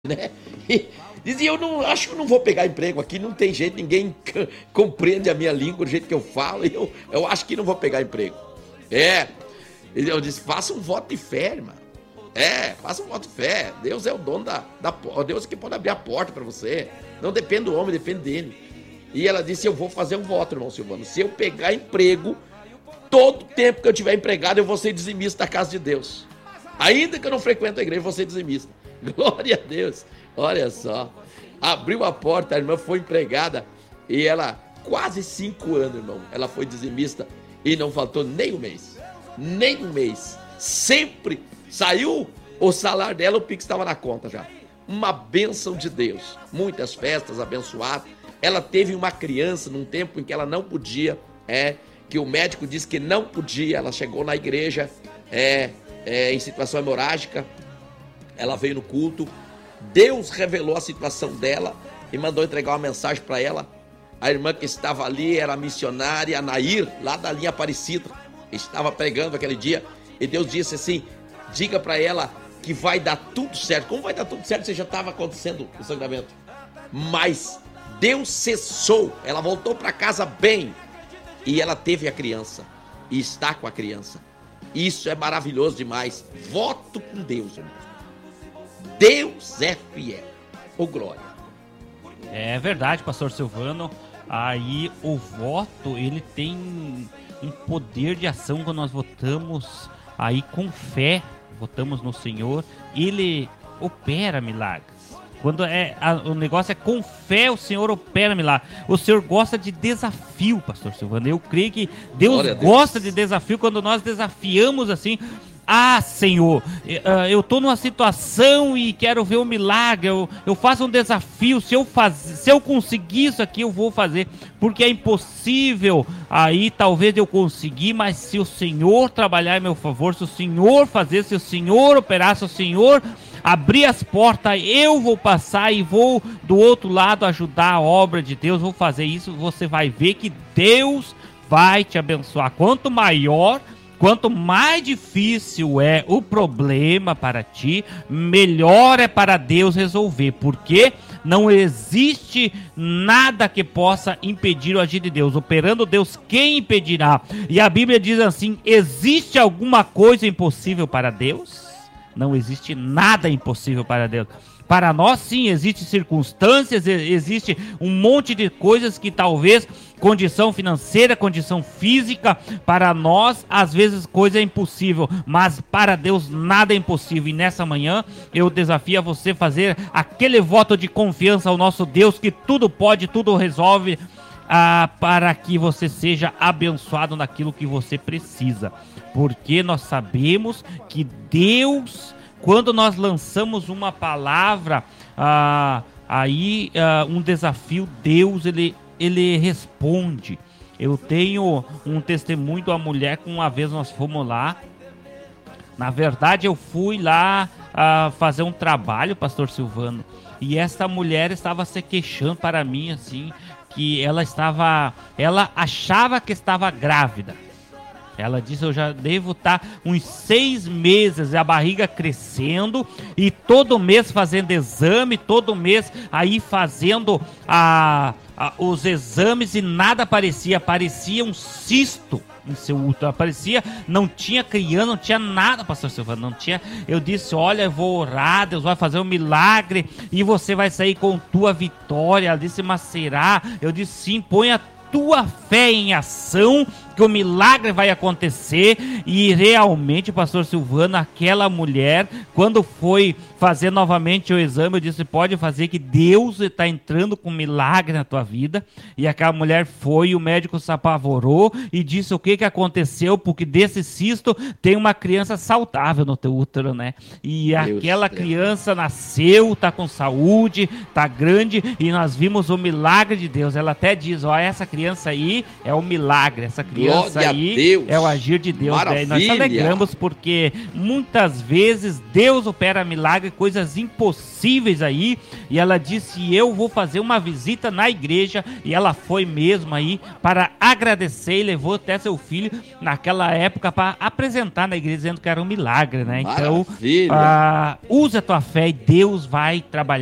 né? E dizia, eu não acho que eu não vou pegar emprego aqui, não tem jeito, ninguém compreende a minha língua, do jeito que eu falo, e eu acho que não vou pegar emprego. Eu disse, faça um voto de fé, irmão. Faça um voto de fé. Deus é o dono Deus que pode abrir a porta para você. Não depende do homem, depende dele. E ela disse, eu vou fazer um voto, irmão Silvano. Se eu pegar emprego, todo tempo que eu tiver empregado, eu vou ser dizimista da casa de Deus. Ainda que eu não frequente a igreja, eu vou ser dizimista. Glória a Deus. Olha só. Abriu a porta, a irmã foi empregada. E ela, quase 5 anos, irmão, ela foi dizimista e não faltou nem um mês. Nem um mês. Sempre saiu o salário dela, o Pix estava na conta já. Uma bênção de Deus. Muitas festas abençoadas. Ela teve uma criança num tempo em que ela não podia, que o médico disse que não podia. Ela chegou na igreja em situação hemorrágica. Ela veio no culto. Deus revelou a situação dela e mandou entregar uma mensagem para ela. A irmã que estava ali era a missionária Nair, lá da linha Aparecida. Estava pregando aquele dia e Deus disse assim, diga para ela que vai dar tudo certo. Como vai dar tudo certo se já estava acontecendo o sangramento? Mas Deus cessou, ela voltou para casa bem e ela teve a criança e está com a criança. Isso é maravilhoso demais. Voto com Deus, irmão. Deus é fiel. Ô glória. É verdade, pastor Silvano. Aí o voto, ele tem um poder de ação quando nós votamos aí com fé, votamos no Senhor, ele opera milagres. Quando o negócio é com fé, o Senhor opera milagres. O Senhor gosta de desafio, pastor Silvano. Eu creio que Deus gosta de desafio quando nós desafiamos assim. Ah, Senhor, eu estou numa situação e quero ver um milagre, eu faço um desafio, se eu conseguir isso aqui, eu vou fazer, porque é impossível, aí talvez eu conseguir, mas se o Senhor trabalhar em meu favor, se o Senhor fazer, se o Senhor operar, se o Senhor abrir as portas, eu vou passar e vou do outro lado ajudar a obra de Deus, vou fazer isso, você vai ver que Deus vai te abençoar. Quanto mais difícil é o problema para ti, melhor é para Deus resolver, porque não existe nada que possa impedir o agir de Deus. Operando Deus, quem impedirá? E a Bíblia diz assim, existe alguma coisa impossível para Deus? Não existe nada impossível para Deus. Para nós, sim, existem circunstâncias, existe um monte de coisas que talvez, condição financeira, condição física, para nós, às vezes, coisa é impossível, mas para Deus nada é impossível. E nessa manhã, eu desafio a você fazer aquele voto de confiança ao nosso Deus, que tudo pode, tudo resolve, para que você seja abençoado naquilo que você precisa. Porque nós sabemos que Deus... Quando nós lançamos uma palavra, um desafio, Deus, ele responde. Eu tenho um testemunho de uma mulher que uma vez nós fomos lá. Na verdade, eu fui lá fazer um trabalho, pastor Silvano. E essa mulher estava se queixando para mim, assim, que ela achava que estava grávida. Ela disse, eu já devo estar uns 6 meses, a barriga crescendo, e todo mês fazendo exame, todo mês aí fazendo os exames e nada parecia um cisto em seu útero, não tinha criança, não tinha nada, pastor Silvano, não tinha. Eu disse, olha, eu vou orar, Deus vai fazer um milagre, e você vai sair com tua vitória. Ela disse, mas será? Eu disse, sim, põe a tua fé em ação, que o milagre vai acontecer. E realmente, pastor Silvano, aquela mulher, quando foi fazer novamente o exame, eu disse, pode fazer, que Deus está entrando com milagre na tua vida. E aquela mulher foi, o médico se apavorou e disse o que aconteceu, porque desse cisto tem uma criança saudável no teu útero, né? E aquela criança nasceu, está com saúde, está grande, e nós vimos o milagre de Deus. Ela até diz, essa criança aí é um milagre, essa criança criança Glória aí a Deus. é o agir de Deus. Né? E nós Maravilha. alegramos porque muitas vezes Deus opera milagre, coisas impossíveis aí. E ela disse, eu vou fazer uma visita na igreja. E ela foi mesmo aí para agradecer e levou até seu filho naquela época para apresentar na igreja dizendo que era um milagre, né? Então, Maravilha. use a tua fé e Deus vai trabalhar